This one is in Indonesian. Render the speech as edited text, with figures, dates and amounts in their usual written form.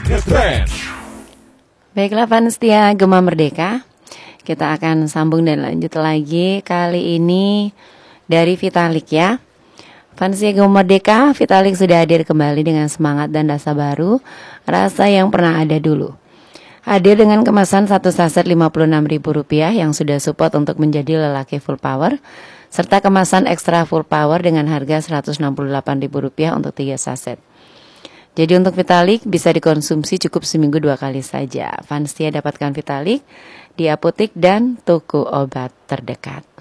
Ngetrend. Baiklah fans setia Gema Merdeka, kita akan sambung dan lanjut lagi. Kali ini dari Vitalik ya. Fans setia Gema Merdeka, Vitalik sudah hadir kembali dengan semangat dan rasa baru, rasa yang pernah ada dulu. Hadir dengan kemasan satu saset Rp56.000 yang sudah support untuk menjadi lelaki full power, serta kemasan ekstra full power dengan harga Rp168.000 untuk 3 saset. Jadi untuk Vitalik bisa dikonsumsi cukup seminggu 2 kali saja. Fans setia dapatkan Vitalik di apotek dan toko obat terdekat.